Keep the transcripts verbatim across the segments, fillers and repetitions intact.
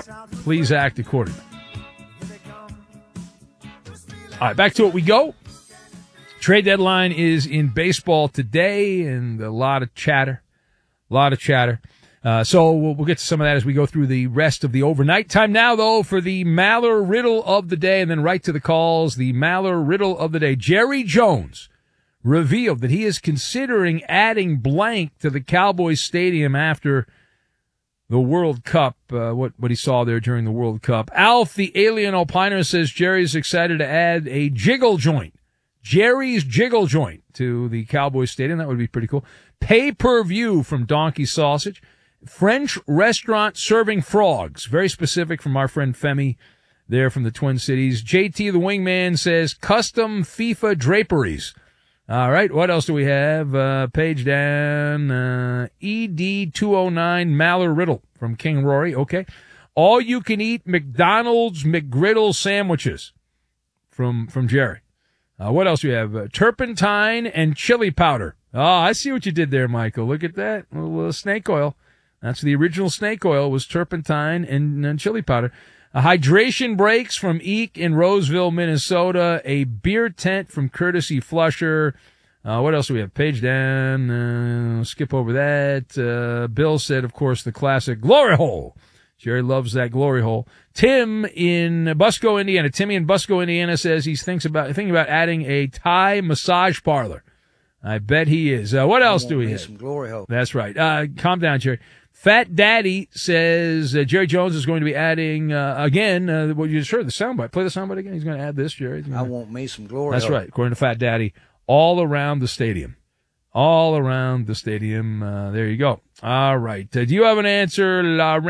please act accordingly. All right, back to it we go. Trade deadline is in baseball today, and a lot of chatter, a lot of chatter. Uh, so we'll, we'll get to some of that as we go through the rest of the overnight. Time now, though, for the Maller riddle of the day, and then right to the calls. The Maller riddle of the day. Jerry Jones revealed that he is considering adding blank to the Cowboys stadium after the World Cup, uh, what, what he saw there during the World Cup. Alf, the alien opiner, says Jerry's excited to add a jiggle joint. Jerry's Jiggle Joint to the Cowboys stadium. That would be pretty cool. Pay-per-view from Donkey Sausage. French restaurant serving frogs. Very specific from our friend Femi there from the Twin Cities. J T, the wingman, says custom FIFA draperies. All right, what else do we have? Uh, page down. Uh, E D two oh nine Maller Riddle from King Rory. Okay. All you can eat McDonald's McGriddle sandwiches from, from Jerry. Uh, what else do we have? Uh, turpentine and chili powder. Oh, I see what you did there, Michael. Look at that. A little uh, snake oil. That's the original snake oil was turpentine and, and chili powder. Uh, hydration breaks from Eek in Roseville, Minnesota. A beer tent from Courtesy Flusher. Uh, what else do we have? Page down. Uh, skip over that. Uh, Bill said, of course, the classic glory hole. Jerry loves that glory hole. Tim in Busco, Indiana. Timmy in Busco, Indiana says he thinks about thinking about adding a Thai massage parlor. I bet he is. Uh, what else do we have? Some glory hole. That's right. Uh, calm down, Jerry. Fat Daddy says uh, Jerry Jones is going to be adding, uh, again, uh, what you just heard, the soundbite. Play the soundbite again. He's going to add this, Jerry. I want me some glory That's hole. right. According to Fat Daddy, all around the stadium. All around the stadium. Uh, there you go. All right. Uh, do you have an answer,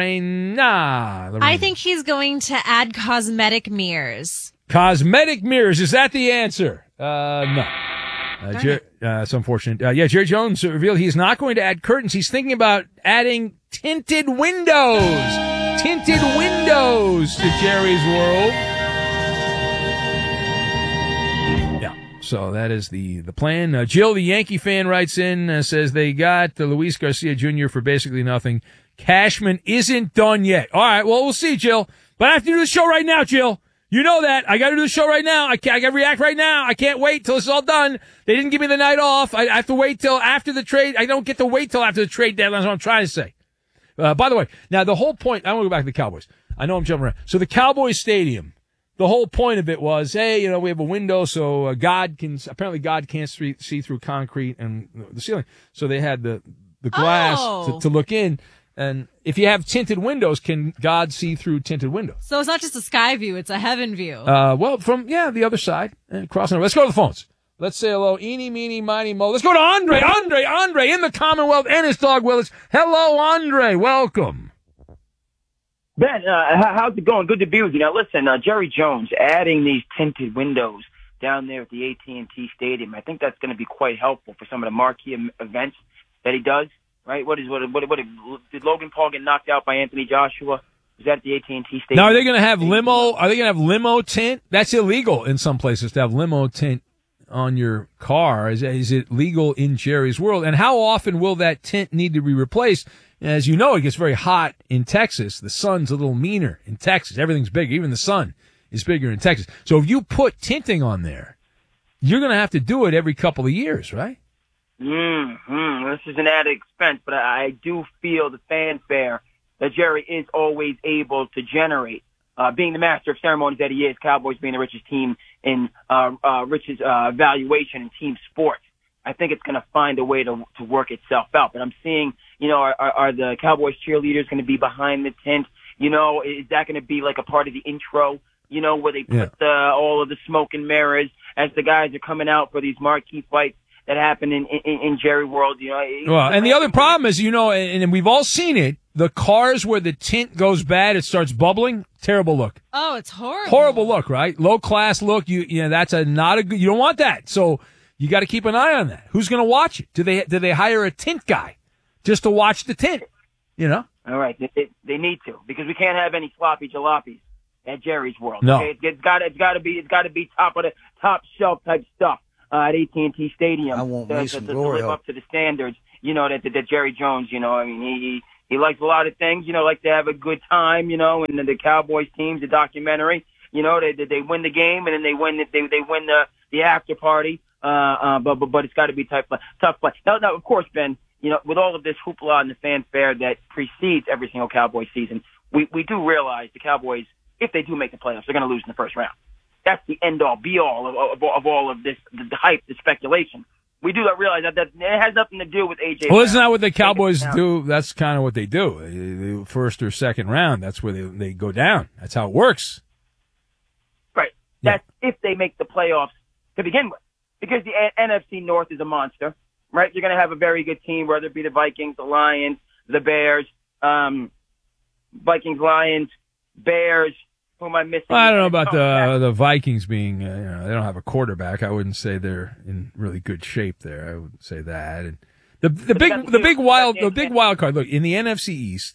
Lorena? Lorena? I think he's going to add cosmetic mirrors. Cosmetic mirrors. Is that the answer? Uh, no. Uh, Jer- uh, it's unfortunate. Uh, yeah, Jerry Jones revealed he's not going to add curtains. He's thinking about adding tinted windows. Tinted windows to Jerry's world. Yeah, so that is the, the plan. Uh, Jill, the Yankee fan, writes in, uh, says they got uh, Luis Garcia Junior for basically nothing. Cashman isn't done yet. All right, well, we'll see, Jill. But I have to do the show right now, Jill. You know that. I got to do the show right now. I can't, I got to react right now. I can't wait till it's all done. They didn't give me the night off. I, I have to wait till after the trade. I don't get to wait till after the trade deadline. That's what I'm trying to say. Uh, by the way, now the whole point, I want to go back to the Cowboys. I know I'm jumping around. So the Cowboys Stadium, the whole point of it was, hey, you know, we have a window so uh, God can, apparently God can't see, see through concrete and the ceiling. So they had the, the glass Oh. to, to look in. And if you have tinted windows, can God see through tinted windows? So it's not just a sky view, it's a heaven view. Uh, well, from, yeah, the other side. And crossing over. Let's go to the phones. Let's say hello. Eeny, meeny, miny, mo. Let's go to Andre. Andre, Andre in the Commonwealth and his dog Willis. Hello, Andre. Welcome. Ben, uh, how's it going? Good to be with you. Now, listen, uh, Jerry Jones adding these tinted windows down there at the A T and T Stadium, I think that's going to be quite helpful for some of the marquee events that he does. Right? What is what? What? What? Did Logan Paul get knocked out by Anthony Joshua? Was that at the A T and T Stadium? Now, are they going to have limo? Are they going to have limo tint? That's illegal in some places to have limo tint on your car. Is, is it legal in Jerry's world? And how often will that tint need to be replaced? As you know, it gets very hot in Texas. The sun's a little meaner in Texas. Everything's bigger. Even the sun is bigger in Texas. So if you put tinting on there, you're going to have to do it every couple of years, right? Mm-hmm. This is an added expense, but I, I do feel the fanfare that Jerry is always able to generate. Uh, being the master of ceremonies that he is, Cowboys being the richest team in uh, uh, richest uh, valuation in team sports, I think it's going to find a way to to work itself out. But I'm seeing, you know, are, are, are the Cowboys cheerleaders going to be behind the tent? You know, is that going to be like a part of the intro? You know, where they put Yeah. the, all of the smoke and mirrors as the guys are coming out for these marquee fights that happen in, in, in Jerry World, you know. Well, and the other problem is, you know, and, and we've all seen it, the cars where the tint goes bad, it starts bubbling. Terrible look. Oh, it's horrible. Horrible look, right? Low class look. You, you know, that's a not a good, you don't want that. So you got to keep an eye on that. Who's going to watch it? Do they, do they hire a tint guy just to watch the tint? You know? All right, they, they, they need to, because we can't have any sloppy jalopies at Jerry's World. No. Okay? It's, it's got it's got to be it's got to be top of the top shelf type stuff. Uh, at A T and T Stadium, I want to, me to, some to, to glory live hole. up to the standards, you know, that, that that Jerry Jones, you know, I mean, he He likes a lot of things, you know, like to have a good time, you know, and the, the Cowboys team's a documentary, you know, they they win the game and then they win the, they they win the the after party. Uh, uh, but but but it's got to be tough play, tough play. Now, now, of course, Ben, you know, with all of this hoopla and the fanfare that precedes every single Cowboys season, we we do realize the Cowboys, if they do make the playoffs, they're going to lose in the first round. That's the end all, be all of, of, of all of this, the, the hype, the speculation. We do not realize that, that it has nothing to do with A J. Well, isn't that what the Cowboys do? That's kind of what they do. First or second round, that's where they they go down. That's how it works. Right. That's yeah. if they make the playoffs to begin with. Because the N F C North is a monster, right? You're going to have a very good team, whether it be the Vikings, the Lions, the Bears, um, Vikings, Lions, Bears. Who am I missing? Well, I don't know about the the Vikings being, uh, you know, they don't have a quarterback. I wouldn't say they're in really good shape there. I wouldn't say that. And the the big the big wild the big wild card. Look, in the N F C East,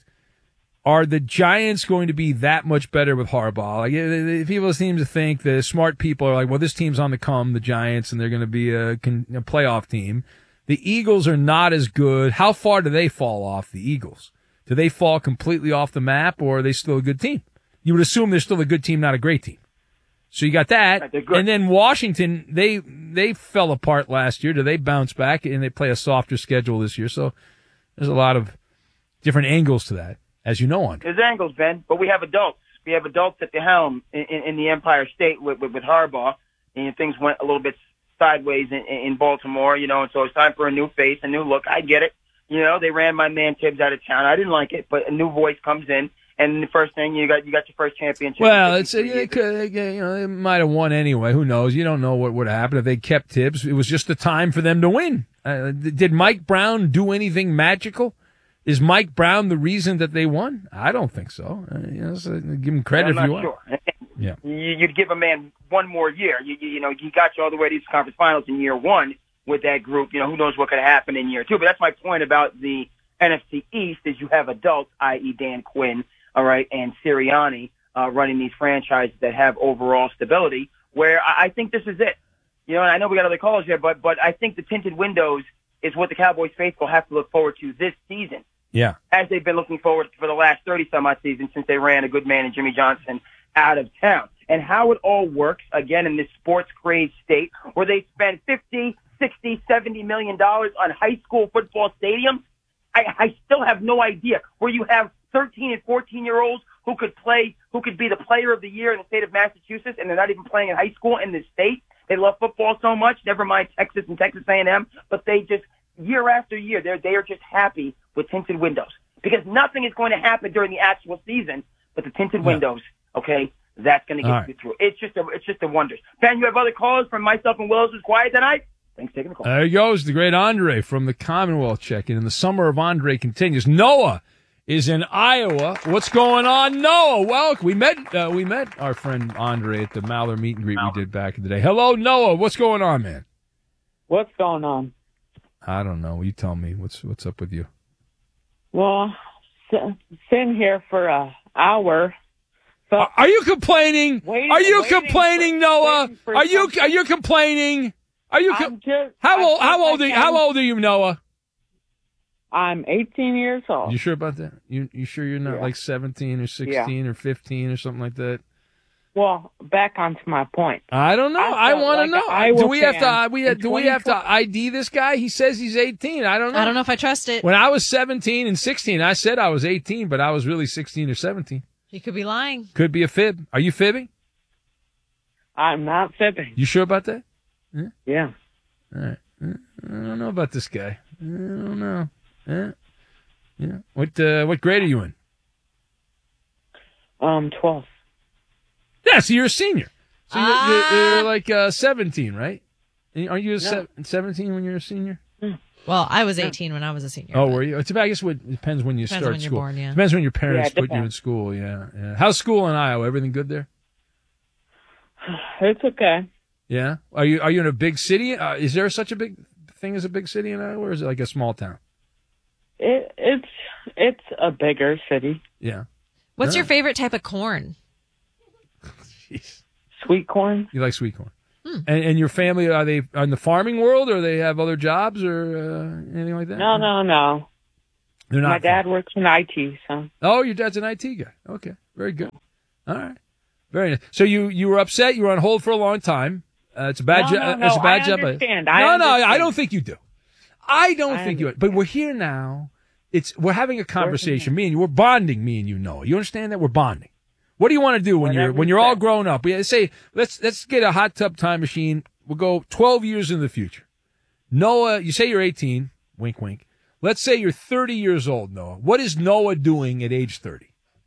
are the Giants going to be that much better with Harbaugh? Like, people seem to think the smart people are like, well, this team's on the come, the Giants, and they're going to be a, a playoff team. The Eagles are not as good. How far do they fall off, the Eagles? Do they fall completely off the map, or are they still a good team? You would assume they're still a good team, not a great team. So you got that. And then Washington, they they fell apart last year. Do they bounce back? And they play a softer schedule this year. So there's a lot of different angles to that, as you know, Andre. There's angles, Ben, but we have adults. We have adults at the helm in, in, in the Empire State with, with, with Harbaugh. And things went a little bit sideways in, in Baltimore, you know, and so it's time for a new face, a new look. I get it. You know, they ran my man Tibbs out of town. I didn't like it, but a new voice comes in. And the first thing you got, you got your first championship. Well, it's it could, you know, they might have won anyway. Who knows? You don't know what would happen if they kept Tibbs. It was just the time for them to win. Uh, did Mike Brown do anything magical? Is Mike Brown the reason that they won? I don't think so. Uh, you know, so give him credit I'm if you not want. Sure. Yeah, you'd give a man one more year. You, you, you know, he got you all the way to these conference finals in year one with that group. You know, who knows what could happen in year two? But that's my point about the N F C East: is you have adults, that is, Dan Quinn. All right, and Sirianni uh, running these franchises that have overall stability, where I, I think this is it. You know, and I know we got other callers here, but but I think the tinted windows is what the Cowboys faithful have to look forward to this season. Yeah. As they've been looking forward for the last thirty-some-odd seasons since they ran a good man in Jimmy Johnson out of town. And how it all works, again, in this sports-crazed state where they spend fifty, sixty, seventy million dollars on high school football stadiums, I, I still have no idea. Where you have thirteen and fourteen-year-olds who could play, who could be the player of the year in the state of Massachusetts, and they're not even playing in high school in this state. They love football so much, never mind Texas and Texas A and M, but they just, year after year, they're, they are just happy with tinted windows. Because nothing is going to happen during the actual season, but the tinted yeah. windows, okay, that's going to get right. you through. It's just a, it's just a wonders. Ben, you have other calls from myself and Willis who's quiet tonight? Thanks for taking the call. There he goes, the great Andre from the Commonwealth check-in. And the summer of Andre continues. Noah is in Iowa. What's going on, Noah? Well, we met uh, we met our friend Andre at the Maller meet and greet we did back in the day. Hello, Noah. What's going on, man? What's going on? I don't know. You tell me. What's what's up with you? Well, sitting here for an hour. So are you complaining? Waiting, are you waiting complaining, for, Noah? for Are you something. are you complaining? Are you? Co- I'm just, how I'm old? How just old are you? How old are you, Noah? I'm eighteen years old. You sure about that? You you sure you're not Yeah. like seventeen or sixteen yeah. or fifteen or something like that? Well, back onto my point. I don't know. I, I want like to know. Iowa Do we have to? fan We in do we have to twenty I D this guy? He says he's eighteen. I don't know. I don't know if I trust it. When I was seventeen and sixteen, I said I was eighteen, but I was really sixteen or seventeen. You could be lying. Could be a fib. Are you fibbing? I'm not fibbing. You sure about that? Yeah. yeah. All right. I don't know about this guy. I don't know. Yeah. Yeah. What uh, what grade are you in? Um, twelve. Yeah, so you're a senior. So you're, Ah. you're, you're like uh, seventeen, right? Are you a No. se- seventeen when you're a senior? Well, I was eighteen when I was a senior. Oh, but- were you? It's, I guess what, it depends when you Depends start when you're school. born, yeah. Depends when your parents Yeah, it put you in depends. school. Yeah, yeah. How's school in Iowa? Everything good there? It's okay. Yeah. Are you are you in a big city? Uh, is there such a big thing as a big city in Iowa, or is it like a small town? It, it's it's a bigger city. Yeah. What's Yeah. your favorite type of corn? Jeez. Sweet corn. You like sweet corn. Hmm. And, and your family, are they in the farming world, or they have other jobs, or uh, anything like that? No, no, no. They're not My dad fun. works in I T, so. Oh, your dad's an I T guy. Okay, very good. All right, very nice. So you you were upset. You were on hold for a long time. Uh, it's a bad No, job. no, no, It's a bad I job. understand. No, I no, understand. I don't think you do. I don't I think you. But we're here now. It's we're having a conversation. Me and you. We're bonding. Me and you, Noah. You understand that we're bonding. What do you want to do when Whatever you're when you you're all say. grown up? We say let's let's get a hot tub time machine. We'll go twelve years in the future. Noah, you say you're eighteen. Wink, wink. Let's say you're thirty years old, Noah. What is Noah doing at age thirty?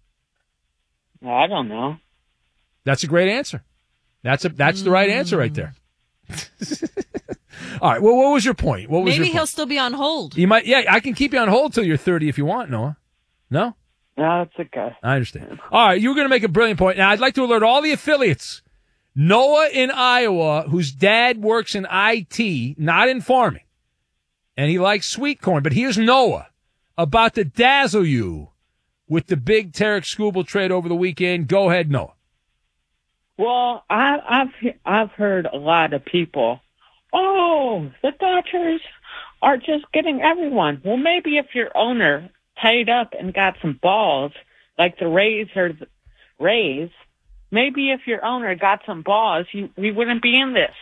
I don't know. That's a great answer. That's a that's the right answer right there. All right. Well, what was your point? What was Maybe your he'll point? still be on hold. You might. Yeah, I can keep you on hold till you're thirty if you want, Noah. No, No, it's okay. I understand. All right, you were going to make a brilliant point. Now, I'd like to alert all the affiliates. Noah in Iowa, whose dad works in I T, not in farming, and he likes sweet corn. But here's Noah about to dazzle you with the big Tarek Skubal trade over the weekend. Go ahead, Noah. Well, I, I've I've heard a lot of people. Oh, the Dodgers are just getting everyone. Well, maybe if your owner paid up and got some balls, like the Rays or the Rays, maybe if your owner got some balls, you we wouldn't be in this.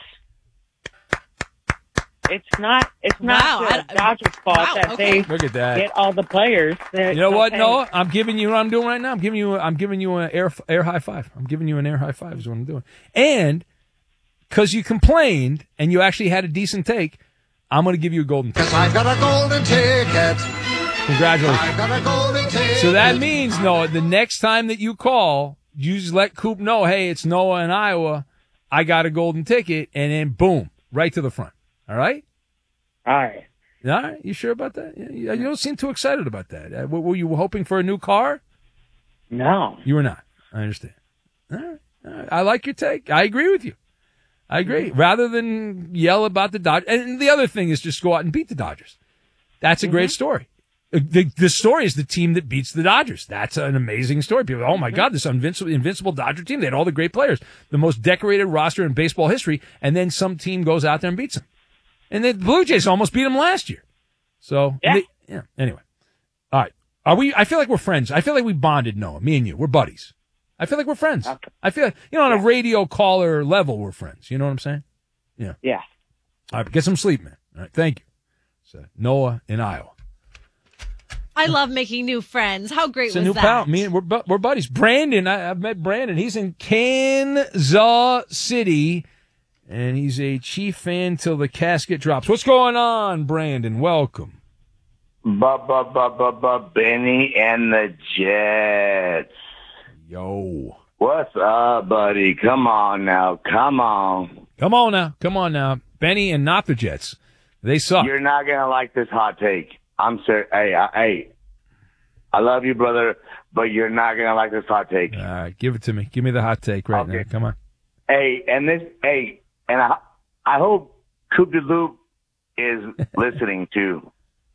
It's not. It's not Wow, the I- Dodgers' fault wow, that okay. they Look at that. get all the players. That You know what, okay. Noah? I'm giving you what I'm doing right now. I'm giving you. I'm giving you an air air high five. I'm giving you an air high five is what I'm doing. And because you complained and you actually had a decent take, I'm going to give you a golden ticket. I got a golden ticket. Congratulations. I got a golden ticket. So that means, Noah, the next time that you call, you just let Coop know, hey, it's Noah in Iowa. I got a golden ticket, and then boom, right to the front. All right? All right. All right. You sure about that? You you don't seem too excited about that. Uh, were were you hoping for a new car? No. You were not. I understand. All right. All right. I like your take. I agree with you. I agree. Rather than yell about the Dodgers. And the other thing is just go out and beat the Dodgers. That's a great story. The, the story is the team that beats the Dodgers. That's an amazing story. People, oh my God, this invincible, invincible Dodger team. They had all the great players, the most decorated roster in baseball history, and then some team goes out there and beats them. And the Blue Jays almost beat them last year. So, Yeah. they- yeah. Anyway, all right. Are we? I feel like we're friends. I feel like we bonded, Noah. Me and you, we're buddies. I feel like we're friends. Okay. I feel like, you know, on a radio caller level, we're friends. You know what I'm saying? Yeah. All right, get some sleep, man. All right, thank you. So, Noah in Iowa. I love making new friends. How great It's a was new that? pal. Me and we're bu- we're buddies. Brandon, I, I've met Brandon. He's in Kansas City, and he's a Chief fan till the casket drops. What's going on, Brandon? Welcome. Ba ba ba ba ba Benny and the Jets. Yo, What's up, buddy? Come on now. Come on. come on now, come on now, Benny and not the Jets. They suck. You're not gonna like this hot take. I'm serious. Hey, I, hey, I love you, brother, but you're not gonna like this hot take. All right, give it to me. Give me the hot take right Okay. now. Come on. Hey, and this, hey, and I, I hope Coop de Loop is listening too.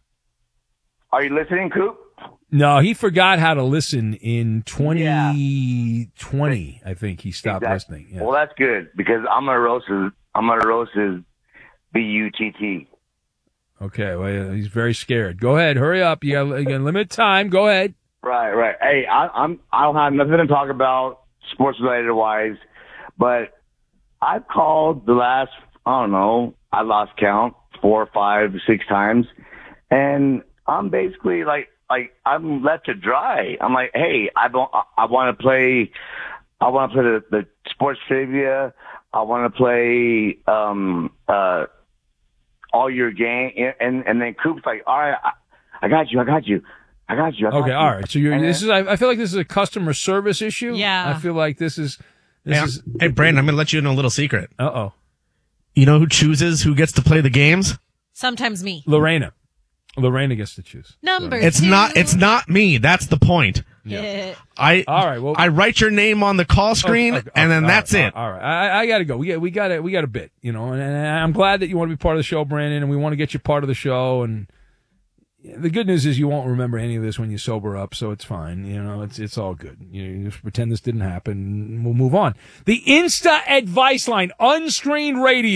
Are you listening, Coop? No, he forgot how to listen in twenty twenty. I think he stopped Exactly. listening. Yeah. Well, that's good because I'm gonna roast his. I'm gonna roast his B U T T. Okay, well, he's very scared. Go ahead, hurry up. You got, you got limited time. Go ahead. Right, right. Hey, I, I'm. I don't have nothing to talk about sports related wise, but I've called the last. I don't know. I lost count four, five, six times, and I'm basically like, like I'm left to dry. I'm like, hey, I don't. I, I want to play. I want to play the, the sports trivia. I want to play um uh all your game, and and then Coop's like, all right, I, I got you, I got you, I got you. I got Okay, you. all right. So you're, And this is. then- I, I feel like this is a customer service issue. Yeah. I feel like this is. This Hey, is. hey, Brandon, I'm going to let you in a little secret. Uh oh, You know who chooses who gets to play the games? Sometimes me. Lorena. Lorena gets to choose. Number It's two. not, it's not me. That's the point. Yeah. I, All right, well- I write your name on the call screen Okay, okay, and then all that's right, it. All right, I, I got to go. We got we got a, we got a bit, you know, and, and I'm glad that you want to be part of the show, Brandon, and we want to get you part of the show. And the good news is you won't remember any of this when you sober up, so it's fine. You know, it's it's all good. You, know, you just pretend this didn't happen, and we'll move on. The Insta Advice Line, unscreened radio,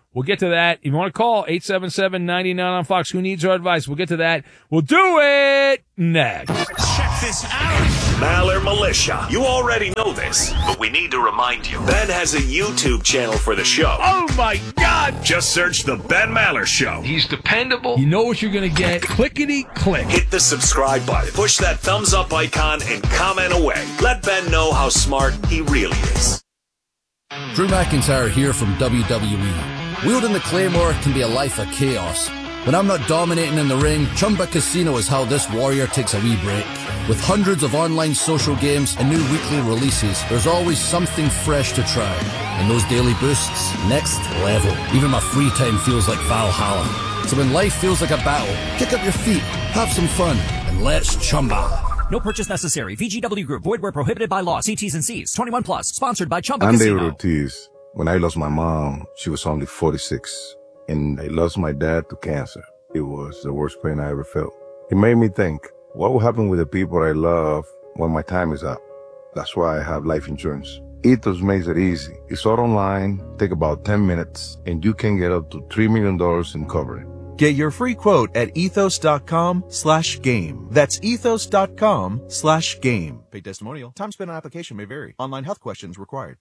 We'll get to that. If you want to call, eight seven seven, nine nine on Fox. Who needs our advice? We'll get to that. We'll do it next. Check this out. Maller Militia. You already know this, but we need to remind you. Ben has a YouTube channel for the show. Oh, my God. Just search The Ben Maller Show. He's dependable. You know what you're going to get. Clickety-click. Hit the subscribe button. Push that thumbs up icon and comment away. Let Ben know how smart he really is. Drew McIntyre here from W W E. Wielding the Claymore can be a life of chaos. When I'm not dominating in the ring, Chumba Casino is how this warrior takes a wee break. With hundreds of online social games and new weekly releases, there's always something fresh to try. And those daily boosts, next level. Even my free time feels like Valhalla. So when life feels like a battle, kick up your feet, have some fun, and let's Chumba. No purchase necessary. V G W Group. Void where prohibited by law. See T's and C's. twenty-one plus. Sponsored by Chumba I'm Casino. David Ortiz. When I lost my mom, she was only forty-six. And I lost my dad to cancer. It was the worst pain I ever felt. It made me think, what will happen with the people I love when my time is up? That's why I have life insurance. Ethos makes it easy. It's all online, take about ten minutes, and you can get up to three million dollars in coverage. Get your free quote at ethos.com slash game. That's ethos.com slash game. Paid testimonial. Time spent on application may vary. Online health questions required.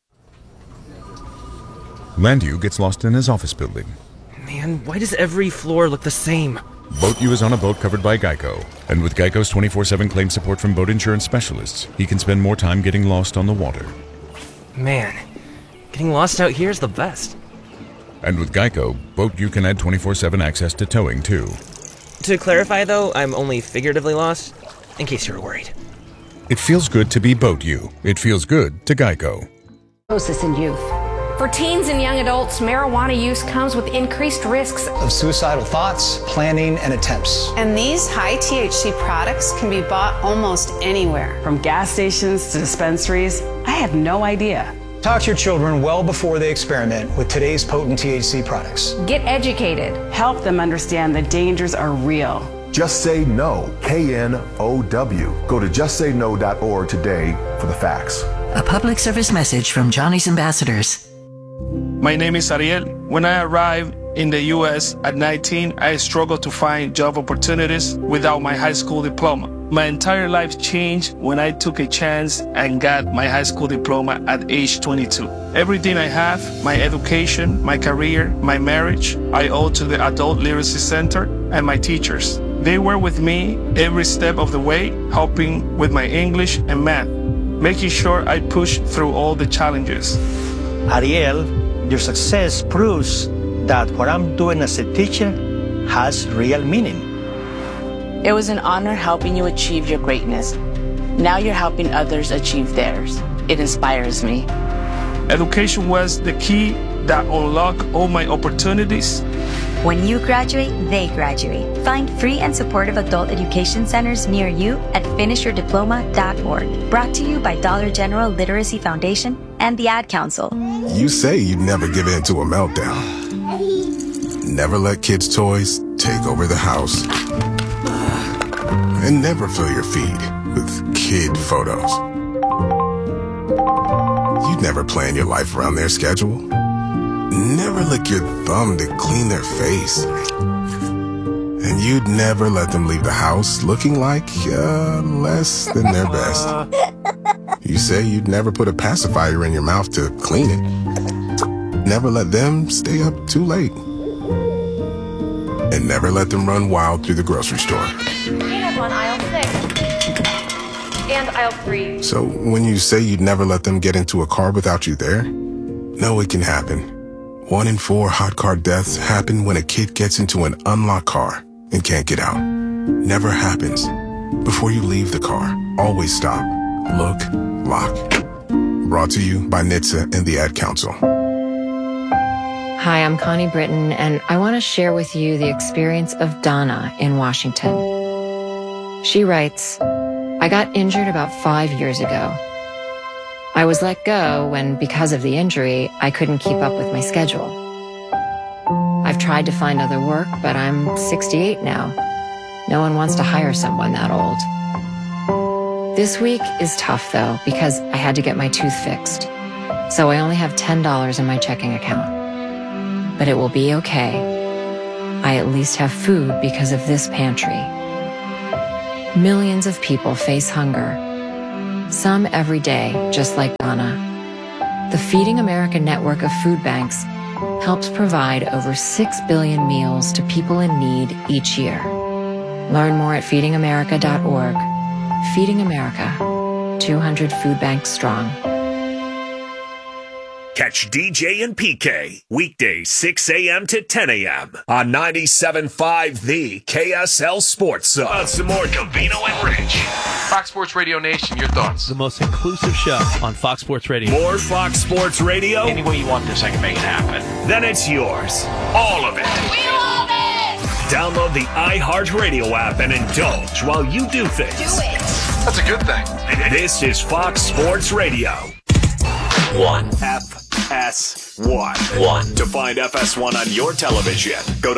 Landu gets lost in his office building. Man, why does every floor look the same? BoatU is on a boat covered by Geico. And with Geico's twenty-four seven claim support from boat insurance specialists, he can spend more time getting lost on the water. Man, getting lost out here is the best. And with Geico, BoatU can add twenty-four seven access to towing, too. To clarify, though, I'm only figuratively lost, in case you were worried. It feels good to be BoatU. It feels good to Geico. In youth. For teens and young adults, marijuana use comes with increased risks of suicidal thoughts, planning, and attempts. And these high T H C products can be bought almost anywhere. From gas stations to dispensaries, I had no idea. Talk to your children well before they experiment with today's potent T H C products. Get educated. Help them understand the dangers are real. Just Say No, K N O W. Go to just say no dot org today for the facts. A public service message from Johnny's Ambassadors. My name is Ariel. When I arrived in the U S at nineteen, I struggled to find job opportunities without my high school diploma. My entire life changed when I took a chance and got my high school diploma at age twenty-two. Everything I have, my education, my career, my marriage, I owe to the Adult Literacy Center and my teachers. They were with me every step of the way, helping with my English and math, making sure I pushed through all the challenges. Ariel, your success proves that what I'm doing as a teacher has real meaning. It was an honor helping you achieve your greatness. Now you're helping others achieve theirs. It inspires me. Education was the key that unlocked all my opportunities. When you graduate, they graduate. Find free and supportive adult education centers near you at finish your diploma dot org. Brought to you by Dollar General Literacy Foundation and the Ad Council. You say you'd never give in to a meltdown. Never let kids' toys take over the house. And never fill your feed with kid photos. You'd never plan your life around their schedule. Never lick your thumb to clean their face. And you'd never let them leave the house looking like uh, less than their best. You say you'd never put a pacifier in your mouth to clean it. Never let them stay up too late. And never let them run wild through the grocery store. Peanut on aisle six. And aisle three. So when you say you'd never let them get into a car without you there, no, it can happen. One in four hot car deaths happen when a kid gets into an unlocked car and can't get out. Never happens. Before you leave the car, always stop, look, lock. Brought to you by N H T S A and the Ad Council. Hi, I'm Connie Britton, and I want to share with you the experience of Donna in Washington. She writes, I got injured about five years ago. I was let go when, because of the injury, I couldn't keep up with my schedule. I've tried to find other work, but I'm sixty-eight now. No one wants to hire someone that old. This week is tough, though, because I had to get my tooth fixed. So I only have ten dollars in my checking account. but it will be okay. I at least have food because of this pantry. Millions of people face hunger, some every day, just like Donna. The Feeding America network of food banks helps provide over six billion meals to people in need each year. Learn more at feeding america dot org. Feeding America, two hundred food banks strong. Catch D J and P K weekdays six a.m. to ten a.m. on ninety-seven point five The K S L Sports Zone. Uh, some more Covino and Rich. Fox Sports Radio Nation, your thoughts? The most inclusive show on Fox Sports Radio. More Fox Sports Radio? Any way you want this, I can make it happen. Then it's yours. All of it. We love it! Download the iHeartRadio app and indulge while you do things. Do it! That's a good thing. This is Fox Sports Radio. One. F S one. One. To find F S one on your television, go to